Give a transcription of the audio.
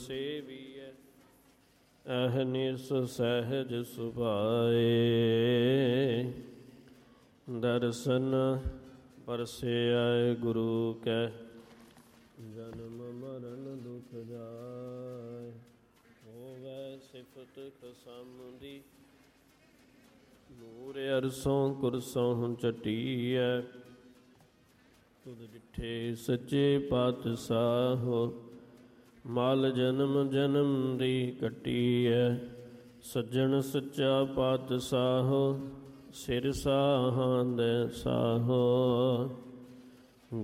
ਸੇਵੀਐ। ਅਹਨਿਸ ਸਹਿਜ ਸੁਭਾਏ, ਦਰਸ਼ਨ ਪਰਸਿਐ ਗੁਰੂ ਕੈ। ਜਨਮ ਮਰਨ ਦੁਖ ਜਾਏ, ਹੋਵੈ ਸਿਫਤ ਖਸਮ ਦੀ। ਨੂਰ ਅਰਸੋਂ ਕੁਰਸੋਂ ਚਟੀਐ, ਤੁਧ ਡਿਠੇ ਸੱਚੇ ਪਾਤਸ਼ਾਹੋ। ਮਲ ਜਨਮ ਜਨਮ ਦੀ ਕੱਟੀਐ, ਸੱਜਣ ਸੱਚਾ ਪਾਤਸ਼ਾਹੋ। ਸਿਰ ਸਾਹਾਂ ਦੇ ਸਾਹੋ,